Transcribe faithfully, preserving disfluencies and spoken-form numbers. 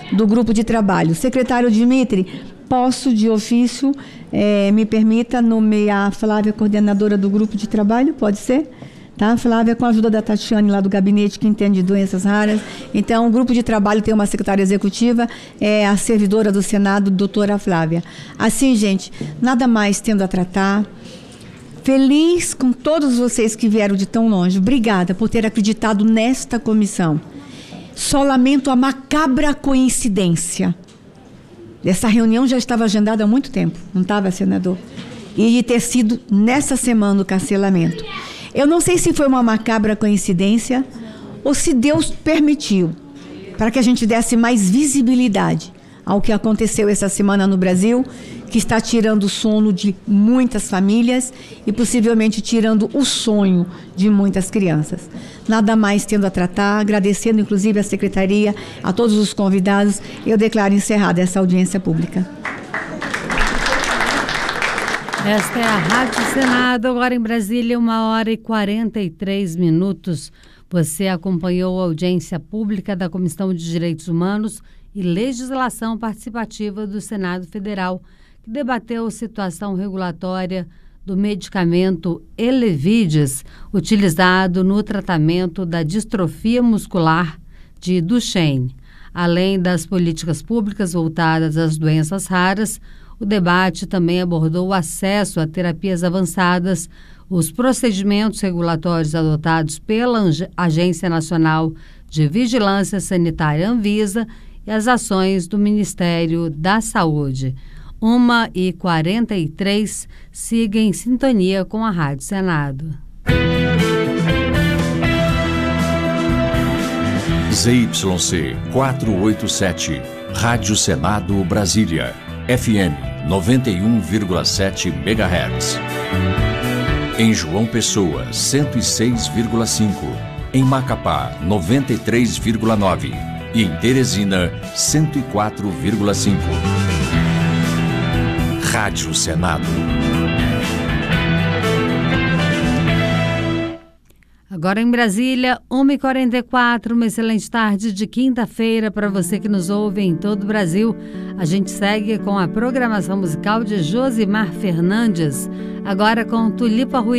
do grupo de trabalho. Secretário Dimitri, posso de ofício, é, me permita nomear a Flávia coordenadora do grupo de trabalho, pode ser? Tá, Flávia, com a ajuda da Tatiane lá do gabinete, que entende de doenças raras. Então, o grupo de trabalho tem uma secretária executiva, é a servidora do Senado, doutora Flávia. Assim, gente, nada mais tendo a tratar. Feliz com todos vocês que vieram de tão longe. Obrigada por ter acreditado nesta comissão. Só lamento a macabra coincidência. Essa reunião já estava agendada há muito tempo, não estava, senador? E de ter sido nessa semana o cancelamento. Eu não sei se foi uma macabra coincidência ou se Deus permitiu para que a gente desse mais visibilidade ao que aconteceu essa semana no Brasil, que está tirando o sono de muitas famílias e possivelmente tirando o sonho de muitas crianças. Nada mais tendo a tratar, agradecendo inclusive a Secretaria, a todos os convidados, eu declaro encerrada essa audiência pública. Esta é a Rádio Senado, agora em Brasília, uma hora e quarenta e três minutos. Você acompanhou a audiência pública da Comissão de Direitos Humanos e Legislação Participativa do Senado Federal, que debateu a situação regulatória do medicamento Elevidys, utilizado no tratamento da distrofia muscular de Duchenne. Além das políticas públicas voltadas às doenças raras, o debate também abordou o acesso a terapias avançadas, os procedimentos regulatórios adotados pela Agência Nacional de Vigilância Sanitária Anvisa e as ações do Ministério da Saúde. uma e quarenta e três, siga em sintonia com a Rádio Senado. Z Y C quatrocentos e oitenta e sete, Rádio Senado Brasília, F M noventa e um vírgula sete megahertz. Em João Pessoa, cento e seis vírgula cinco. Em Macapá, noventa e três vírgula nove. E em Teresina, cento e quatro vírgula cinco. Rádio Senado. Agora em Brasília, uma e quarenta e quatro, uma excelente tarde de quinta-feira para você que nos ouve em todo o Brasil. A gente segue com a programação musical de Josimar Fernandes, agora com Tulipa Ruiz.